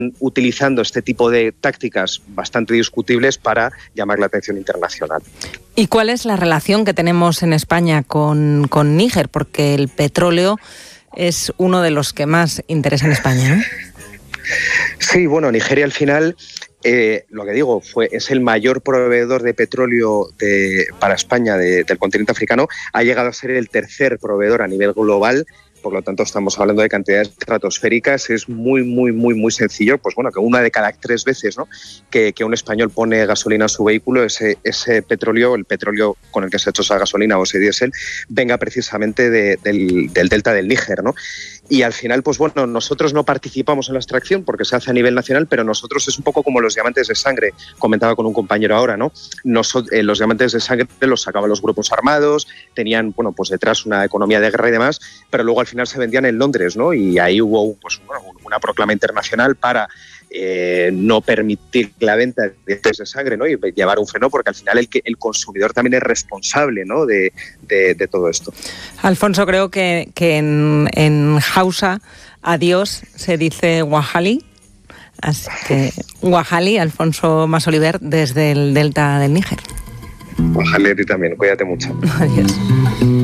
utilizando este tipo de tácticas bastante discutibles para llamar la atención internacional. ¿Y cuál es la relación que tenemos en España con Níger? Porque el petróleo es uno de los que más interesa en España, ¿no? Sí, bueno, Nigeria al final, lo que digo, es el mayor proveedor de petróleo para España del continente africano. Ha llegado a ser el tercer proveedor a nivel global. Por lo tanto, estamos hablando de cantidades estratosféricas. Es muy sencillo, pues bueno, que una de cada 3 veces, ¿no?, que un español pone gasolina a su vehículo, ese petróleo, el petróleo con el que se ha hecho esa gasolina o ese diésel, venga precisamente del delta del Níger, ¿no? Y al final, pues bueno, nosotros no participamos en la extracción porque se hace a nivel nacional, pero nosotros es un poco como los diamantes de sangre, comentaba con un compañero ahora, ¿no? Los diamantes de sangre los sacaban los grupos armados, tenían, bueno, pues detrás una economía de guerra y demás, pero luego al final se vendían en Londres, ¿no? Y ahí hubo, pues, bueno, una proclama internacional para no permitir la venta de diamantes de sangre, ¿no? Y llevar un freno, porque al final el consumidor también es responsable, ¿no?, de todo esto. Alfonso, creo que en Hausa adiós se dice Wahali, así que Wahali, Alfonso Masoliver, desde el delta del Níger. Wahali, a ti también, cuídate mucho. Adiós.